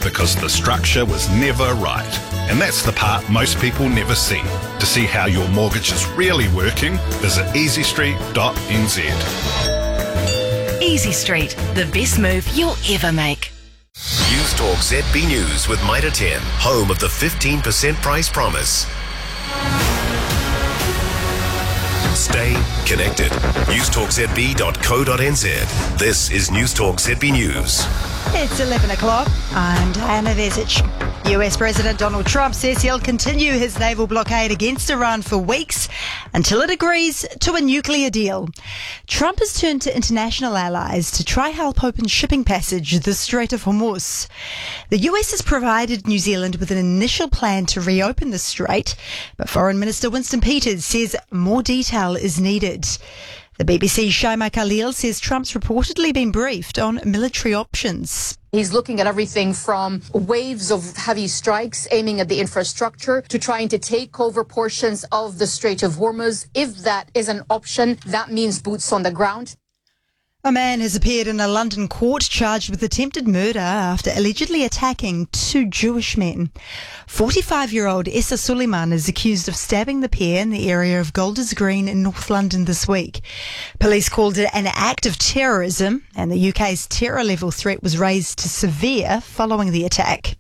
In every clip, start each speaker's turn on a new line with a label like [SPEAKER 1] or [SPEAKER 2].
[SPEAKER 1] because the structure was never right. And that's the part most people never see. To see how your mortgage is really working, visit easystreet.nz.
[SPEAKER 2] Easy Street, the best move you'll ever make.
[SPEAKER 3] News Talk ZB News with Mitre 10, home of the 15% price promise. Stay connected. newstalkzb.co.nz. This is News Talk ZB News.
[SPEAKER 4] It's 11 o'clock. I'm Diana Vezic. US President Donald Trump says he'll continue his naval blockade against Iran for weeks until it agrees to a nuclear deal. Trump has turned to international allies to try help open shipping passage the Strait of Hormuz. The US has provided New Zealand with an initial plan to reopen the strait, but Foreign Minister Winston Peters says more detail is needed. The BBC's Shaima Khalil says Trump's reportedly been briefed on military options.
[SPEAKER 5] He's looking at everything from waves of heavy strikes aiming at the infrastructure to trying to take over portions of the Strait of Hormuz. If that is an option, that means boots on the ground.
[SPEAKER 4] A man has appeared in a London court charged with attempted murder after allegedly attacking two Jewish men. 45-year-old Issa Suleiman is accused of stabbing the pair in the area of Golders Green in North London this week. Police called it an act of terrorism, and the UK's terror level threat was raised to severe following the attack.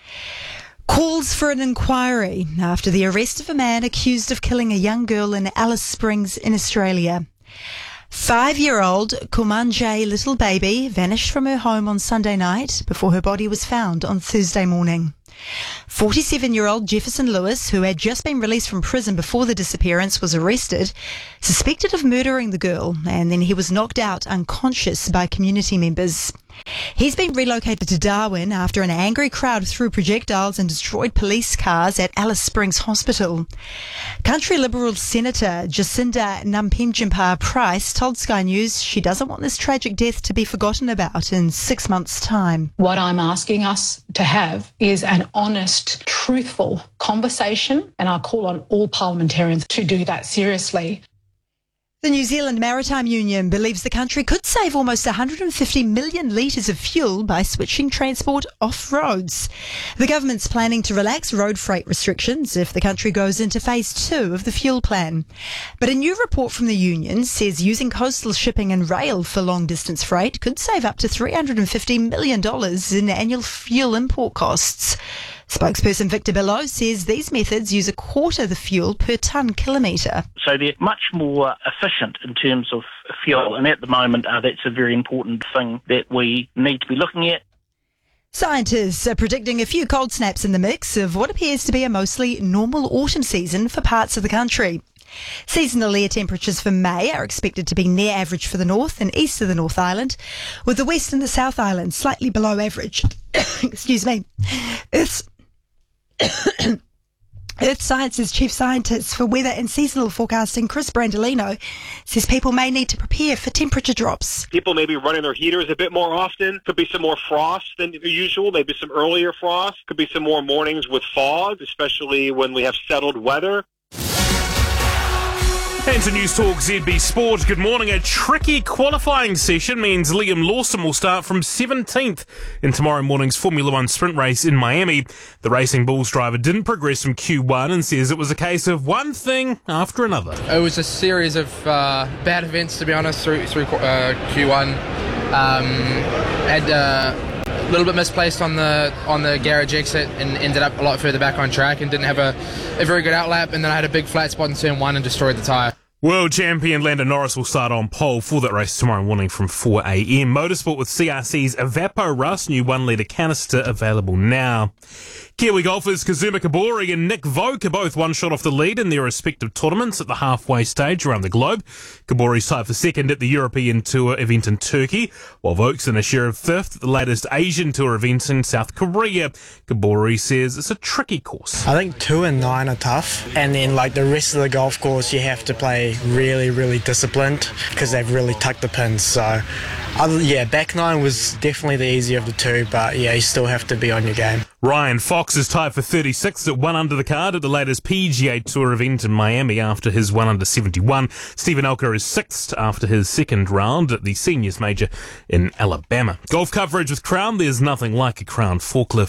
[SPEAKER 4] Calls for an inquiry after the arrest of a man accused of killing a young girl in Alice Springs in Australia. 5-year-old Kumanje Little Baby vanished from her home on Sunday night before her body was found on Thursday morning. 47-year-old Jefferson Lewis, who had just been released from prison before the disappearance, was arrested, suspected of murdering the girl, and then he was knocked out unconscious by community members. He's been relocated to Darwin after an angry crowd threw projectiles and destroyed police cars at Alice Springs Hospital. Country Liberal Senator Jacinda Nampijinpa Price told Sky News she doesn't want this tragic death to be forgotten about in 6 months' time.
[SPEAKER 6] What I'm asking us to have is an honest, truthful conversation, and I call on all parliamentarians to do that seriously.
[SPEAKER 4] The New Zealand Maritime Union believes the country could save almost 150 million litres of fuel by switching transport off roads. The government's planning to relax road freight restrictions if the country goes into phase 2 of the fuel plan. But a new report from the union says using coastal shipping and rail for long-distance freight could save up to $350 million in annual fuel import costs. Spokesperson Victor Bello says these methods use a quarter the fuel per tonne kilometre.
[SPEAKER 7] So they're much more efficient in terms of fuel, and at the moment that's a very important thing that we need to be looking at.
[SPEAKER 4] Scientists are predicting a few cold snaps in the mix of what appears to be a mostly normal autumn season for parts of the country. Seasonal air temperatures for May are expected to be near average for the north and east of the North Island, with the west and the South Island slightly below average. Excuse me. Earth Science's chief scientist for weather and seasonal forecasting, Chris Brandolino, says people may need to prepare for temperature drops.
[SPEAKER 8] People may be running their heaters a bit more often. Could be some more frost than usual, maybe some earlier frost. Could be some more mornings with fog, especially when we have settled weather.
[SPEAKER 9] And to News Talk ZB Sport, good morning. A tricky qualifying session means Liam Lawson will start from 17th in tomorrow morning's Formula One sprint race in Miami. The Racing Bulls driver didn't progress from Q1 and says it was a case of one thing after another.
[SPEAKER 10] It was a series of bad events, to be honest, through Q1. Had a little bit misplaced on the garage exit and ended up a lot further back on track and didn't have a very good outlap, and then I had a big flat spot in turn 1 and destroyed the tyre.
[SPEAKER 9] World champion Lando Norris will start on pole for that race tomorrow morning from 4 a.m. Motorsport with CRC's Evapo Rust, new 1 litre canister available now. Kiwi golfers Kazuma Kobori and Nick Vogt are both one shot off the lead in their respective tournaments at the halfway stage around the globe. Kobori's tied for second at the European Tour event in Turkey, while Vogt's in a share of fifth at the latest Asian Tour event in South Korea. Kobori says it's a tricky course.
[SPEAKER 11] I think 2 and 9 are tough, and then like the rest of the golf course you have to play really, really disciplined because they've really tucked the pins. So back 9 was definitely the easier of the two, but yeah, you still have to be on your game.
[SPEAKER 9] Ryan Fox is tied for 36th at 1 under the card at the latest PGA Tour event in Miami after his 1 under 71. Stephen Elker is 6th after his second round at the Seniors Major in Alabama. Golf coverage with Crown. There's nothing like a Crown forklift.